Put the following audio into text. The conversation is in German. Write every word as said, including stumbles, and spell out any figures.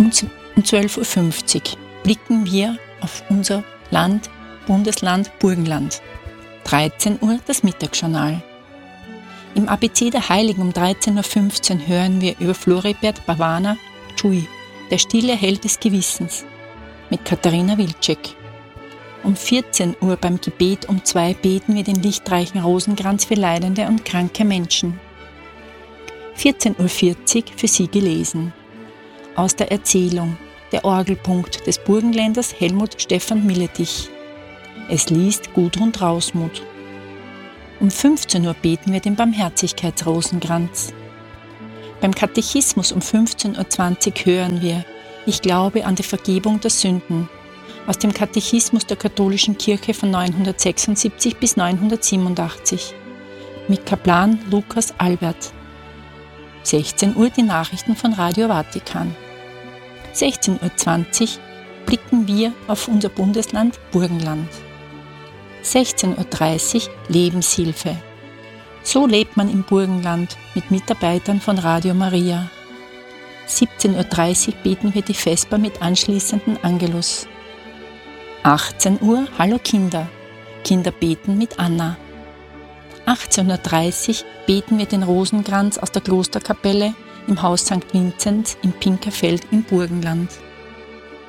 Um zwölf Uhr fünfzig blicken wir auf unser Land, Bundesland Burgenland. dreizehn Uhr das Mittagsjournal. Im A B C der Heiligen um dreizehn Uhr fünfzehn hören wir über Floribert Bavana Chui, der stille Held des Gewissens, mit Katharina Wilczek. Um vierzehn Uhr beim Gebet um zwei beten wir den lichtreichen Rosenkranz für leidende und kranke Menschen. vierzehn Uhr vierzig für Sie gelesen. Aus der Erzählung, der Orgelpunkt des Burgenländers Helmut Stephan Milletich. Es liest Gudrun Trausmuth. Um fünfzehn Uhr beten wir den Barmherzigkeitsrosenkranz. Beim Katechismus um fünfzehn Uhr zwanzig hören wir: Ich glaube an die Vergebung der Sünden. Aus dem Katechismus der Katholischen Kirche von neunhundertsechsundsiebzig bis neunhundertsiebenundachtzig. Mit Kaplan Lukas Albert. sechzehn Uhr die Nachrichten von Radio Vatikan. sechzehn Uhr zwanzig blicken wir auf unser Bundesland Burgenland. sechzehn Uhr dreißig Lebenshilfe. So lebt man im Burgenland mit Mitarbeitern von Radio Maria. siebzehn Uhr dreißig beten wir die Vesper mit anschließenden Angelus. achtzehn Uhr Hallo Kinder. Kinder beten mit Anna. achtzehn Uhr dreißig beten wir den Rosenkranz aus der Klosterkapelle im Haus Sankt Vinzenz im Pinkerfeld im Burgenland.